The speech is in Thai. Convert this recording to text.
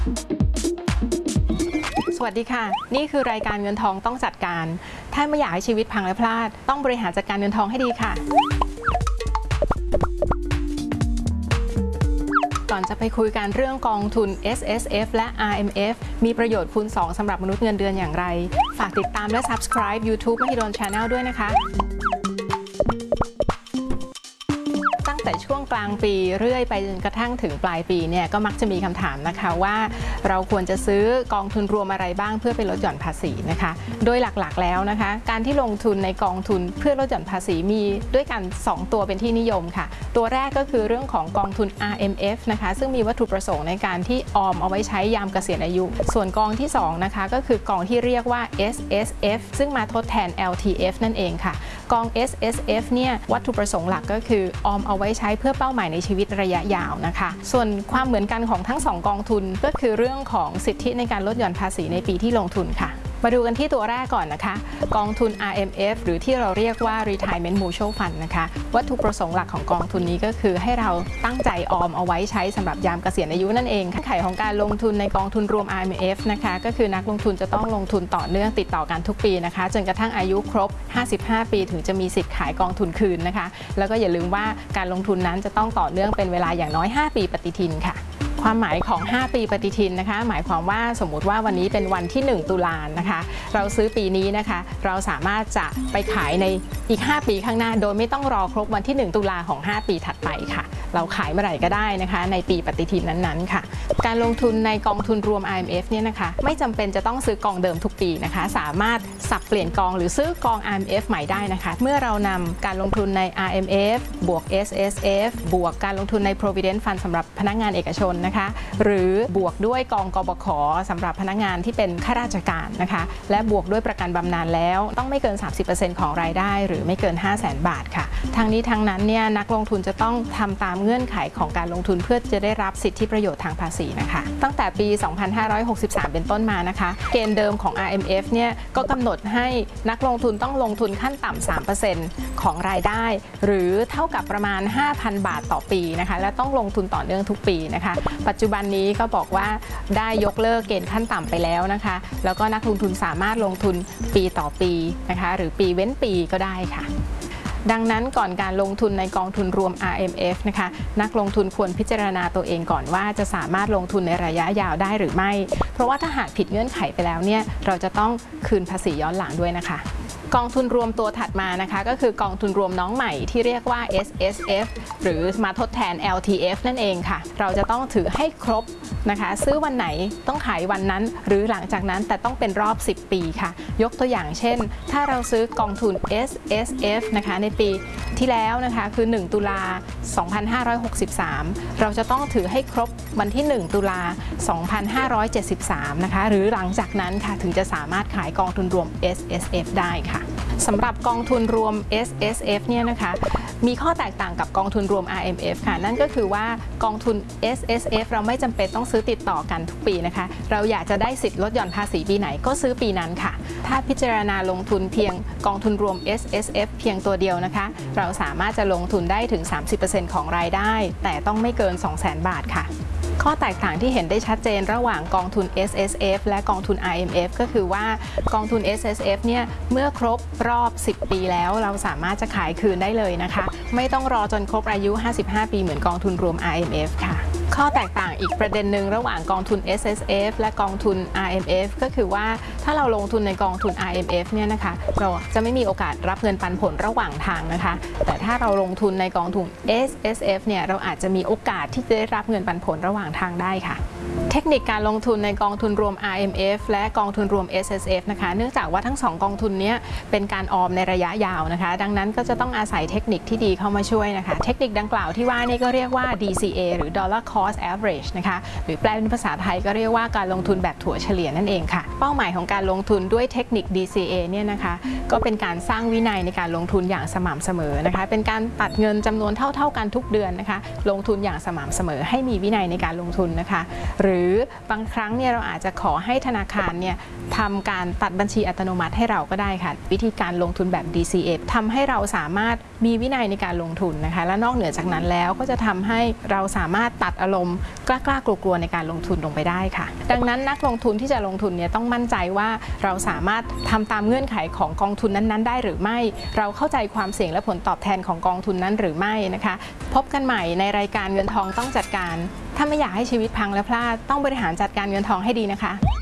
สวัสดีค่ะนี่คือรายการเงินทองต้องจัดการถ้าไม่อยากให้ชีวิตพังและพลาดต้องบริหารจัดการเงินทองให้ดีค่ะก่อนจะไปคุยกันเรื่องกองทุน SSF และ RMF มีประโยชน์คูณ 2 สำหรับมนุษย์เงินเดือนอย่างไรฝากติดตามและ Subscribe YouTube Mahidol Channel ด้วยนะคะตั้งแต่ช่วงกลางปีเรื่อยไปจนกระทั่งถึงปลายปีเนี่ยก็มักจะมีคำถามนะคะว่าเราควรจะซื้อกองทุนรวมอะไรบ้างเพื่อไปลดหย่อนภาษีนะคะโดยหลักๆแล้วนะคะการที่ลงทุนในกองทุนเพื่อลดหย่อนภาษีมีด้วยกัน2ตัวเป็นที่นิยมค่ะตัวแรกก็คือเรื่องของกองทุน RMF นะคะซึ่งมีวัตถุประสงค์ในการที่ออมเอาไว้ใช้ยามเกษียณอายุส่วนกองที่2นะคะก็คือกองที่เรียกว่า SSF ซึ่งมาทดแทน LTF นั่นเองค่ะกอง SSF เนี่ยวัตถุประสงค์หลักก็คือออมเอาไว้ใช้เพื่อเป้าหมายในชีวิตระยะยาวนะคะส่วนความเหมือนกันของทั้ง2กองทุนก็คือเรื่องของสิทธิในการลดหย่อนภาษีในปีที่ลงทุนค่ะมาดูกันที่ตัวแรกก่อนนะคะกองทุน RMF หรือที่เราเรียกว่า Retirement Mutual Fund นะคะวัตถุประสงค์หลักของกองทุนนี้ก็คือให้เราตั้งใจออมเอาไว้ใช้สำหรับยามเกษียณอายุนั่นเองเงื่อนไขของการลงทุนในกองทุนรวม RMF นะคะก็คือนักลงทุนจะต้องลงทุนต่อเนื่องติดต่อกันทุกปีนะคะจนกระทั่งอายุครบ55 ปีถึงจะมีสิทธิ์ขายกองทุนคืนนะคะแล้วก็อย่าลืมว่าการลงทุนนั้นจะต้องต่อเนื่องเป็นเวลาอย่างน้อย5 ปีปฏิทินค่ะความหมายของ5 ปีปฏิทินนะคะหมายความว่าสมมุติว่าวันนี้เป็นวันที่1 ตุลานะคะเราซื้อปีนี้นะคะเราสามารถจะไปขายในอีก5 ปีข้างหน้าโดยไม่ต้องรอครบวันที่1 ตุลาของ5 ปีถัดไปค่ะเราขายเมื่อไหร่ก็ได้นะคะในปีปฏิทินนั้นๆค่ะการลงทุนในกองทุนรวม RMF เนี่ยนะคะไม่จำเป็นจะต้องซื้อกองเดิมทุกปีนะคะสามารถสับเปลี่ยนกองหรือซื้อกอง RMF ใหม่ได้นะคะเมื่อเรานำการลงทุนใน RMF บวก SSF บวกการลงทุนใน Provident Fund สำหรับพนักงานเอกชนนะคะหรือบวกด้วยกองกบข.สำหรับพนักงานที่เป็นข้าราชการนะคะและบวกด้วยประกันบำนาญแล้วต้องไม่เกิน 30% ของรายได้หรือไม่เกิน 500,000 บาทค่ะทั้งนี้ทั้งนั้นเนี่ยนักลงทุนจะต้องทำตามเงื่อนไขของการลงทุนเพื่อจะได้รับสิทธิประโยชน์ทางภาษีนะคะตั้งแต่ปี 2563 เป็นต้นมานะคะเกณฑ์เดิมของ RMF เนี่ยก็กำหนดให้นักลงทุนต้องลงทุนขั้นต่ำ 3% ของรายได้หรือเท่ากับประมาณ 5,000 บาทต่อปีนะคะและต้องลงทุนต่อเนื่องทุกปีนะคะปัจจุบันนี้ก็บอกว่าได้ยกเลิกเกณฑ์ขั้นต่ำไปแล้วนะคะแล้วก็นักลงทุนสามารถลงทุนปีต่อปีนะคะหรือปีเว้นปีก็ได้ค่ะดังนั้นก่อนการลงทุนในกองทุนรวม RMF นะคะนักลงทุนควรพิจารณาตัวเองก่อนว่าจะสามารถลงทุนในระยะยาวได้หรือไม่เพราะว่าถ้าหากผิดเงื่อนไขไปแล้วเนี่ยเราจะต้องคืนภาษีย้อนหลังด้วยนะคะกองทุนรวมตัวถัดมานะคะก็คือกองทุนรวมน้องใหม่ที่เรียกว่า SSF หรือมาทดแทน LTF นั่นเองค่ะเราจะต้องถือให้ครบนะคะซื้อวันไหนต้องขายวันนั้นหรือหลังจากนั้นแต่ต้องเป็นรอบ10 ปีค่ะยกตัวอย่างเช่นถ้าเราซื้อกองทุน SSF นะคะในปีที่แล้วนะคะคือ1 ตุลา 2563เราจะต้องถือให้ครบวันที่1 ตุลา 2573นะคะหรือหลังจากนั้นค่ะถึงจะสามารถขายกองทุนรวม SSF ได้ค่ะสำหรับกองทุนรวม SSF เนี่ยนะคะมีข้อแตกต่างกับกองทุนรวม RMF ค่ะนั่นก็คือว่ากองทุน SSF เราไม่จำเป็นต้องซื้อติดต่อกันทุกปีนะคะเราอยากจะได้สิทธิ์ลดหย่อนภาษีปีไหนก็ซื้อปีนั้นค่ะถ้าพิจารณาลงทุนเพียงกองทุนรวม SSF เพียงตัวเดียวนะคะเราสามารถจะลงทุนได้ถึง 30% ของรายได้แต่ต้องไม่เกิน 200,000 บาทค่ะข้อแตกต่างที่เห็นได้ชัดเจนระหว่างกองทุน SSF และกองทุน RMF ก็คือว่ากองทุน SSF เนี่ยเมื่อครบรอบ10 ปีแล้วเราสามารถจะขายคืนได้เลยนะคะไม่ต้องรอจนครบอายุ55 ปีเหมือนกองทุนรวม RMF ค่ะข้อแตกต่างอีกประเด็นหนึ่งระหว่างกองทุน SSF และกองทุน RMF ก็คือว่าถ้าเราลงทุนในกองทุน RMF เนี่ยนะคะเราจะไม่มีโอกาสรับเงินปันผลระหว่างทางนะคะแต่ถ้าเราลงทุนในกองทุน SSF เนี่ยเราอาจจะมีโอกาสที่จะได้รับเงินปันผลระหว่างทางได้ค่ะเทคนิคการลงทุนในกองทุนรวม RMF และกองทุนรวม SSF นะคะเนื่องจากว่าทั้ง2กองทุนนี้เป็นการออมในระยะยาวนะคะดังนั้นก็จะต้องอาศัยเทคนิคที่ดีเข้ามาช่วยนะคะเทคนิคดังกล่าวที่ว่านี่ก็เรียกว่า DCA หรือ Dollar Cost Average นะคะหรือแปลเป็นภาษาไทยก็เรียกว่าการลงทุนแบบถั่วเฉลี่ยนั่นเองค่ะเป้าหมายของการลงทุนด้วยเทคนิค DCA เนี่ยนะคะก็เป็นการสร้างวินัยในการลงทุนอย่างสม่ำเสมอนะคะเป็นการตัดเงินจำนวนเท่ากันทุกเดือนนะคะลงทุนอย่างสม่ำเสมอให้มีวินัยในการลงทุนนะคะหรือบางครั้งเนี่ยเราอาจจะขอให้ธนาคารเนี่ยทำการตัดบัญชีอัตโนมัติให้เราก็ได้ค่ะวิธีการลงทุนแบบ DCF ทำให้เราสามารถมีวินัยในการลงทุนนะคะและนอกเหนือจากนั้นแล้วก็จะทำให้เราสามารถตัดอารมณ์กล้ากลัวๆในการลงทุนลงไปได้ค่ะดังนั้นนักลงทุนที่จะลงทุนเนี่ยต้องมั่นใจว่าเราสามารถทำตามเงื่อนไขของกองทุนนั้นๆได้หรือไม่เราเข้าใจความเสี่ยงและผลตอบแทนของกองทุนนั้นหรือไม่นะคะพบกันใหม่ในรายการเงินทองต้องจัดการถ้าไม่อยากให้ชีวิตพังและพลาดต้องบริหารจัดการเงินทองให้ดีนะคะ